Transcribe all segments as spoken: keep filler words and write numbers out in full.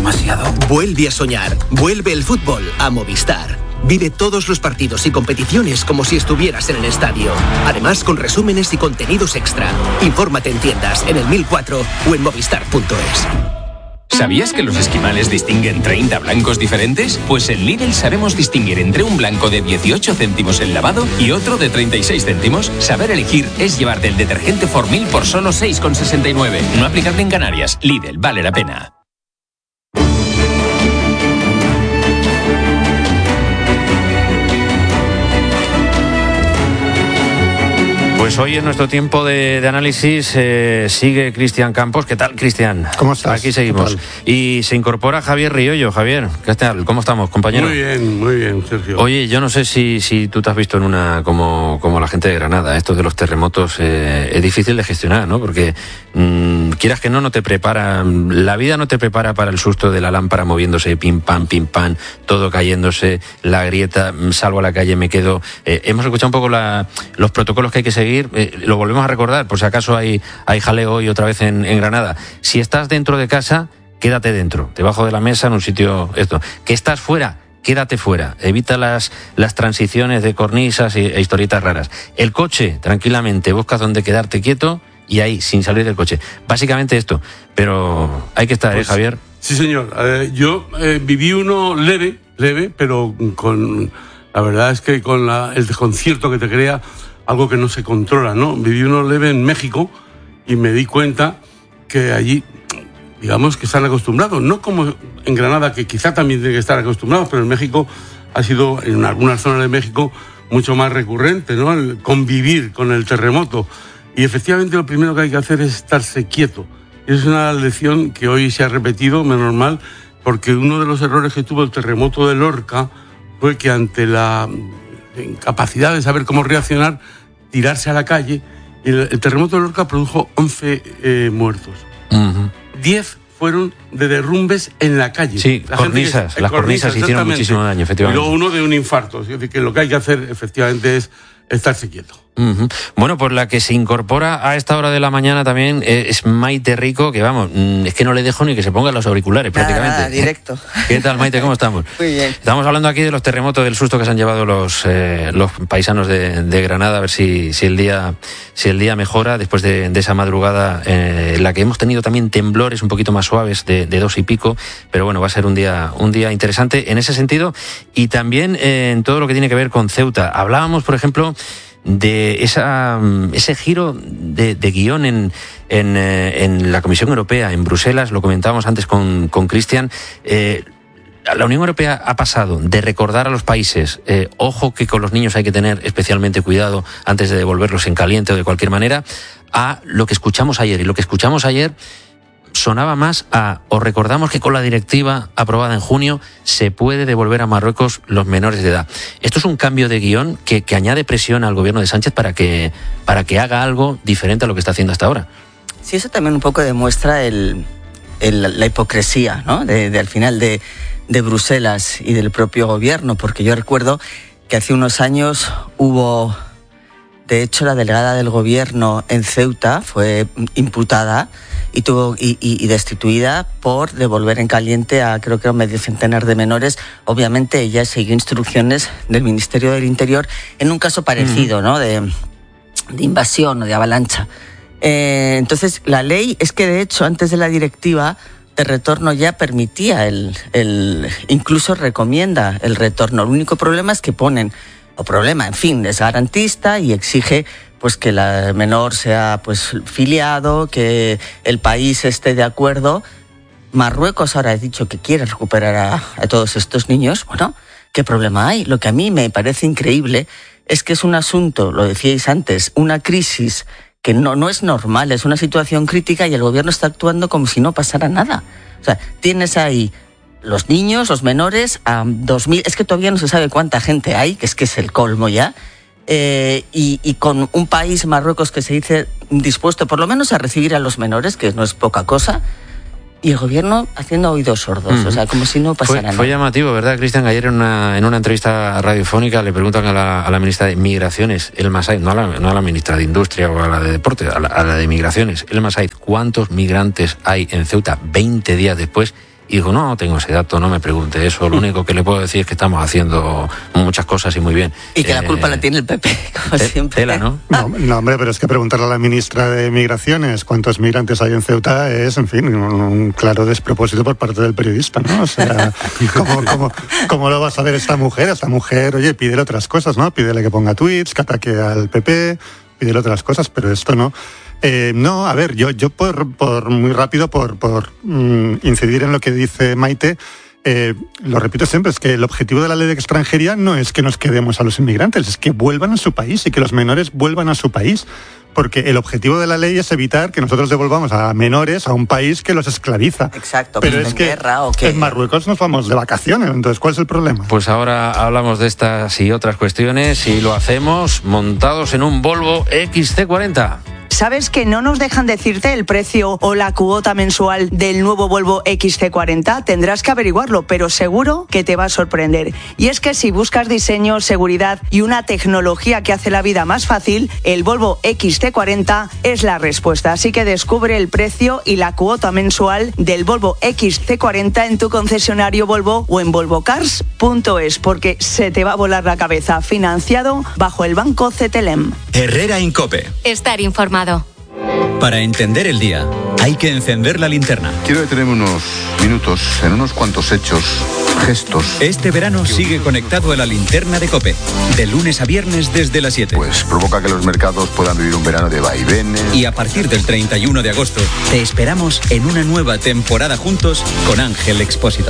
demasiado. Vuelve a soñar. Vuelve el fútbol a Movistar. Vive todos los partidos y competiciones como si estuvieras en el estadio. Además, con resúmenes y contenidos extra. Infórmate en tiendas, en el mil cuatro o en movistar punto es. ¿Sabías que los esquimales distinguen treinta blancos diferentes? Pues en Lidl sabemos distinguir entre un blanco de dieciocho céntimos el lavado y otro de treinta y seis céntimos. Saber elegir es llevarte el detergente Formil por solo seis con sesenta y nueve. No aplicable en Canarias. Lidl, vale la pena. Pues hoy en nuestro tiempo de, de análisis eh, sigue Cristian Campos. ¿Qué tal, Cristian? ¿Cómo estás? Aquí seguimos. Y se incorpora Javier Riollo. Javier, ¿qué tal? ¿Cómo estamos, compañero? Muy bien, muy bien, Sergio. Oye, yo no sé si, si tú te has visto en una como, como la gente de Granada. Esto de los terremotos eh, es difícil de gestionar, ¿no? Porque mmm, quieras que no, no te prepara. La vida no te prepara para el susto de la lámpara moviéndose, pim, pam, pim, pam, todo cayéndose, la grieta, salgo a la calle, me quedo. Eh, hemos escuchado un poco la, los protocolos que hay que seguir. Eh, lo volvemos a recordar, por si acaso hay, hay jaleo hoy otra vez en, en Granada. Si estás dentro de casa, quédate dentro, debajo de la mesa, en un sitio esto. Que estás fuera, quédate fuera. Evita las, las transiciones de cornisas e, e historietas raras. El coche, tranquilamente, buscas donde quedarte quieto y ahí, sin salir del coche. Básicamente esto, pero hay que estar, pues, ¿eh, Javier? Sí, señor. Eh, yo eh, viví uno leve, leve, pero con... La verdad es que con la, el desconcierto que te crea algo que no se controla, ¿no? Viví uno leve en México y me di cuenta que allí, digamos que están acostumbrados, no como en Granada, que quizá también tienen que estar acostumbrados, pero en México ha sido, en algunas zonas de México, mucho más recurrente, ¿no? El convivir con el terremoto. Y efectivamente lo primero que hay que hacer es estarse quieto. Y es una lección que hoy se ha repetido, menos mal, porque uno de los errores que tuvo el terremoto de Lorca fue que ante la incapacidad de saber cómo reaccionar, tirarse a la calle, y el, el terremoto de Lorca produjo once eh, muertos. Uh-huh. diez fueron de derrumbes en la calle. Sí, la cornisas, que, las cornisas, cornisas hicieron muchísimo daño, efectivamente. Y luego uno de un infarto, es decir, que lo que hay que hacer efectivamente es estarse quieto. Uh-huh. Bueno, pues la que se incorpora a esta hora de la mañana también es Maite Rico, que vamos, es que no le dejo ni que se pongan los auriculares, nada, prácticamente. Nada, directo. ¿Qué tal, Maite? ¿Cómo estamos? Muy bien. Estamos hablando aquí de los terremotos, del susto que se han llevado los eh, los paisanos de, de Granada, a ver si, si el día si el día mejora después de, de esa madrugada eh, en la que hemos tenido también temblores un poquito más suaves de, de dos y pico, pero bueno, va a ser un día un día interesante en ese sentido y también eh, en todo lo que tiene que ver con Ceuta. Hablábamos, por ejemplo, de esa ese giro de, de guión en, en, en la Comisión Europea, en Bruselas, lo comentábamos antes con, con Cristian. Eh, la Unión Europea ha pasado de recordar a los países, eh, ojo que con los niños hay que tener especialmente cuidado antes de devolverlos en caliente o de cualquier manera, a lo que escuchamos ayer. Y lo que escuchamos ayer sonaba más a, os recordamos que con la directiva aprobada en junio se puede devolver a Marruecos los menores de edad. Esto es un cambio de guión que, que añade presión al gobierno de Sánchez para que, para que haga algo diferente a lo que está haciendo hasta ahora. Sí, eso también un poco demuestra el, el, la hipocresía, ¿no? de, de, al final de, de Bruselas y del propio gobierno, porque yo recuerdo que hace unos años hubo, de hecho, la delegada del gobierno en Ceuta fue imputada y tuvo y, y, y destituida por devolver en caliente a creo que a medio centenar de menores. Obviamente ella siguió instrucciones del Ministerio del Interior en un caso parecido, ¿no? de, de invasión o de avalancha. Eh, entonces la ley es que de hecho antes de la directiva de retorno ya permitía el, el incluso recomienda el retorno. El único problema es que ponen o problema, en fin, es garantista y exige pues que el menor sea pues filiado, que el país esté de acuerdo. Marruecos ahora ha dicho que quiere recuperar a, a todos estos niños. Bueno, ¿qué problema hay? Lo que a mí me parece increíble es que es un asunto, lo decíais antes, una crisis que no, no es normal, es una situación crítica y el gobierno está actuando como si no pasara nada. O sea, tienes ahí los niños, los menores, a dos mil, es que todavía no se sabe cuánta gente hay, que es que es el colmo ya. Eh, y, y con un país, Marruecos, que se dice dispuesto por lo menos a recibir a los menores, que no es poca cosa, y el gobierno haciendo oídos sordos, mm. o sea, como si no pasara fue, nada. Fue llamativo, ¿verdad, Cristian? Ayer en una, en una entrevista radiofónica le preguntan a la, a la ministra de Migraciones, Elma Said, no a, la, no a la ministra de Industria o a la de Deporte, a la, a la de Migraciones, Elma Said, ¿cuántos migrantes hay en Ceuta veinte días después? Y digo, no, no tengo ese dato, no me pregunte eso. Lo único que le puedo decir es que estamos haciendo muchas cosas y muy bien. Y que eh, la culpa la tiene el P P, como te, siempre. Tela, ¿no? ¿no? No, hombre, pero es que preguntarle a la ministra de Migraciones cuántos migrantes hay en Ceuta es, en fin, un, un claro despropósito por parte del periodista, ¿no? O sea, ¿cómo, cómo, cómo lo va a saber esta mujer? Esta mujer, oye, pídele otras cosas, ¿no? Pídele que ponga tweets, que ataque al P P, pídele otras cosas, pero esto no. Eh, no, a ver, yo, yo por, por muy rápido, por, por mm, incidir en lo que dice Maite, eh, lo repito siempre, es que el objetivo de la ley de extranjería no es que nos quedemos a los inmigrantes, es que vuelvan a su país y que los menores vuelvan a su país. Porque el objetivo de la ley es evitar que nosotros devolvamos a menores a un país que los esclaviza. Exacto, pero pues es en que guerra, ¿o qué? en Marruecos nos vamos de vacaciones, entonces ¿cuál es el problema? Pues ahora hablamos de estas y otras cuestiones y lo hacemos montados en un Volvo X C cuarenta. ¿Sabes que no nos dejan decirte el precio o la cuota mensual del nuevo Volvo X C cuarenta? Tendrás que averiguarlo, pero seguro que te va a sorprender. Y es que si buscas diseño, seguridad y una tecnología que hace la vida más fácil, el Volvo X C cuarenta es la respuesta. Así que descubre el precio y la cuota mensual del Volvo X C cuarenta en tu concesionario Volvo o en volvo cars punto es, porque se te va a volar la cabeza. Financiado bajo el Banco Cetelem. Herrera Incope. Estar informado. Para entender el día, hay que encender la linterna. Quiero detenerme unos minutos en unos cuantos hechos, gestos. Este verano sigue conectado a la linterna de COPE, de lunes a viernes desde las siete. Pues provoca que los mercados puedan vivir un verano de vaivenes. Y a partir del treinta y uno de agosto, te esperamos en una nueva temporada juntos con Ángel Expósito.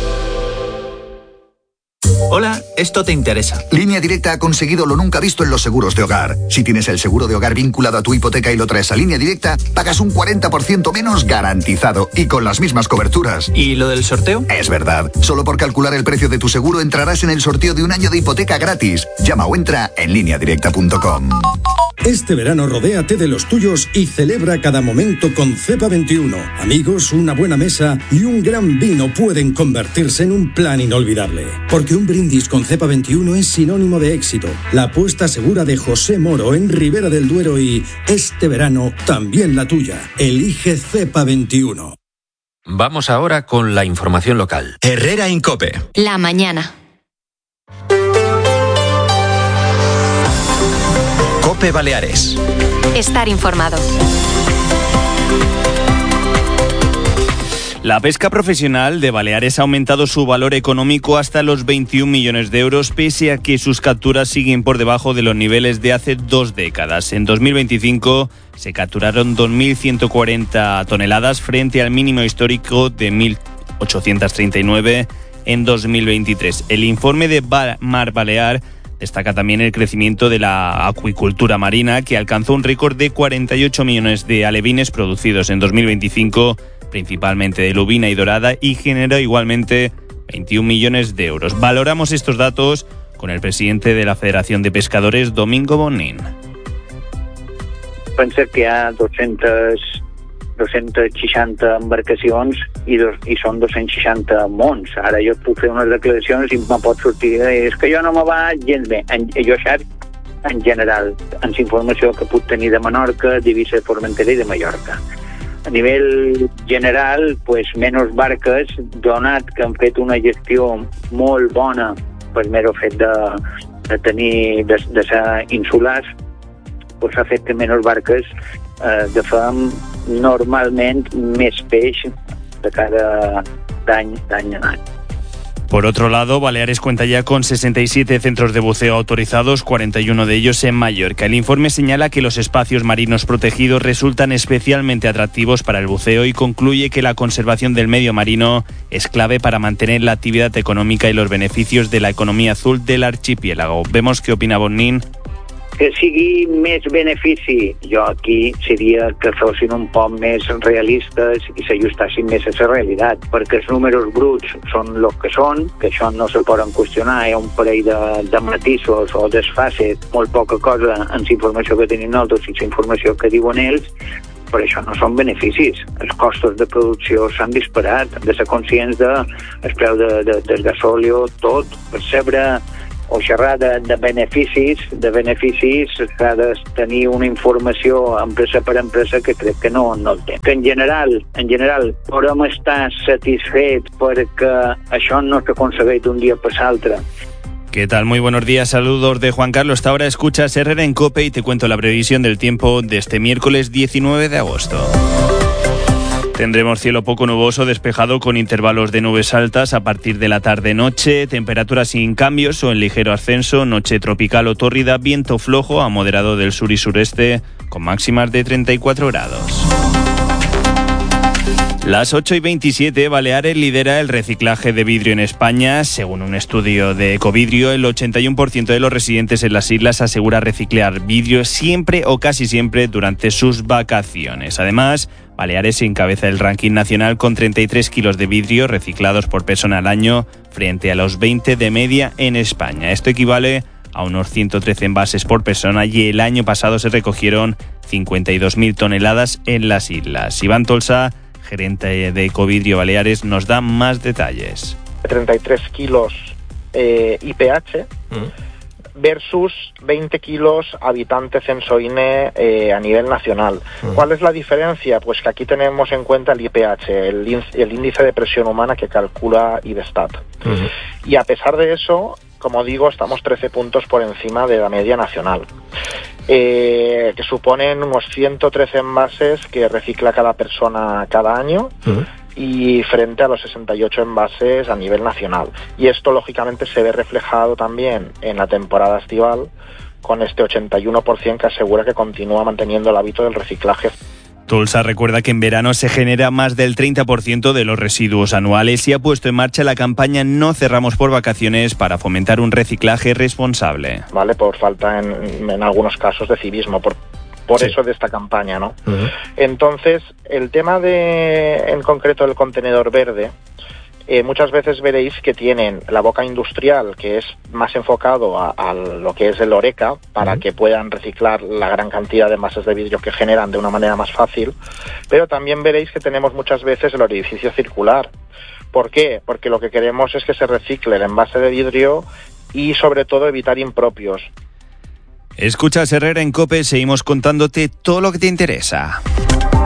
Hola, esto te interesa. Línea Directa ha conseguido lo nunca visto en los seguros de hogar. Si tienes el seguro de hogar vinculado a tu hipoteca y lo traes a Línea Directa, pagas un cuarenta por ciento menos garantizado y con las mismas coberturas. ¿Y lo del sorteo? Es verdad. Solo por calcular el precio de tu seguro entrarás en el sorteo de un año de hipoteca gratis. Llama o entra en línea directa punto com. Este verano rodéate de los tuyos y celebra cada momento con Cepa veintiuno. Amigos, una buena mesa y un gran vino pueden convertirse en un plan inolvidable. Porque un brindis con Cepa veintiuno es sinónimo de éxito. La apuesta segura de José Moro en Ribera del Duero y este verano también la tuya. Elige Cepa veintiuno. Vamos ahora con la información local. Herrera Incope. La mañana. COPE Baleares. Estar informado. La pesca profesional de Baleares ha aumentado su valor económico hasta los veintiún millones de euros, pese a que sus capturas siguen por debajo de los niveles de hace dos décadas. En dos mil veinticinco se capturaron dos mil ciento cuarenta toneladas frente al mínimo histórico de mil ochocientos treinta y nueve en dos mil veintitrés. El informe de Mar Balear destaca también el crecimiento de la acuicultura marina, que alcanzó un récord de cuarenta y ocho millones de alevines producidos en dos mil veinticinco, principalmente de lubina y dorada, y generó igualmente veintiún millones de euros. Valoramos estos datos con el presidente de la Federación de Pescadores, Domingo Bonin. Pensa que hi ha dos-centes, dos-centes seixanta embarcacions i, dos, i són dos-cents seixanta mons. Ara jo puc fer unes declaracions i me pot sortir és que jo no me va gens bé. En, jo sap, en general, en la informació que puc tenir de Menorca, d'Eivissa, de Formentera i de Mallorca. A nivell general, pues, menys barques, donat que han fet una gestió molt bona per mero fet de, de tenir, de, de ser insulars, pues, ha fet que menys barques eh, agafem normalment més peix de cada d'any, d'any en any. Por otro lado, Baleares cuenta ya con sesenta y siete centros de buceo autorizados, cuarenta y uno de ellos en Mallorca. El informe señala que los espacios marinos protegidos resultan especialmente atractivos para el buceo y concluye que la conservación del medio marino es clave para mantener la actividad económica y los beneficios de la economía azul del archipiélago. Vemos qué opina Bonin. Que sigui més benefici, jo aquí seria que fossin un poc més realistes i s'ajustassin més a la realitat, perquè els números bruts són els que són, que això no se poden qüestionar, hi ha un parell de, de matisos o desfases, molt poca cosa en la informació que tenim nosaltres i la informació que diuen ells, per això no són beneficis. Els costos de producció s'han disparat, hem de ser conscients del de preu de, de, del gasòleo, tot, per saber o xerrar de, de beneficis, de beneficis s'ha de tenir una informació empresa per empresa que crec que no, no el té. Que en general, en general, podem estar satisfets perquè això no s'aconsegueix d'un dia per l'altre. ¿Qué tal? Muy buenos días, saludos de Juan Carlos. Hasta ahora escuchas Herrera en COPE y te cuento la previsión del tiempo de este miércoles diecinueve de agosto. Tendremos cielo poco nuboso, despejado con intervalos de nubes altas a partir de la tarde-noche, temperaturas sin cambios o en ligero ascenso, noche tropical o tórrida, viento flojo a moderado del sur y sureste, con máximas de treinta y cuatro grados. Las ocho y veintisiete, Baleares lidera el reciclaje de vidrio en España. Según un estudio de Ecovidrio, el ochenta y uno por ciento de los residentes en las islas asegura reciclar vidrio siempre o casi siempre durante sus vacaciones. Además, Baleares encabeza el ranking nacional con treinta y tres kilos de vidrio reciclados por persona al año, frente a los veinte de media en España. Esto equivale a unos ciento trece envases por persona y el año pasado se recogieron cincuenta y dos mil toneladas en las islas. Iván Tolsa, gerente de Ecovidrio Baleares, nos da más detalles. treinta y tres kilos eh, I P H mm. versus veinte kilos habitante censoine eh, a nivel nacional. Mm. ¿Cuál es la diferencia? Pues que aquí tenemos en cuenta el I P H, el, el índice de presión humana que calcula Idestat. Mm. Y a pesar de eso, como digo, estamos trece puntos por encima de la media nacional. Eh, que suponen unos ciento trece envases que recicla cada persona cada año uh-huh. y frente a los sesenta y ocho envases a nivel nacional. Y esto lógicamente se ve reflejado también en la temporada estival con este ochenta y uno por ciento que asegura que continúa manteniendo el hábito del reciclaje. Tulsa recuerda que en verano se genera más del treinta por ciento de los residuos anuales y ha puesto en marcha la campaña No cerramos por vacaciones para fomentar un reciclaje responsable. Vale, por falta en, en algunos casos de civismo, por, por sí. eso de esta campaña, ¿no? Uh-huh. Entonces, el tema de, en concreto del contenedor verde, Eh, muchas veces veréis que tienen la boca industrial, que es más enfocado a, a lo que es el Oreca, para uh-huh. que puedan reciclar la gran cantidad de envases de vidrio que generan de una manera más fácil, pero también veréis que tenemos muchas veces el orificio circular. ¿Por qué? Porque lo que queremos es que se recicle el envase de vidrio y sobre todo evitar impropios. Escuchas Herrera en COPE, seguimos contándote todo lo que te interesa.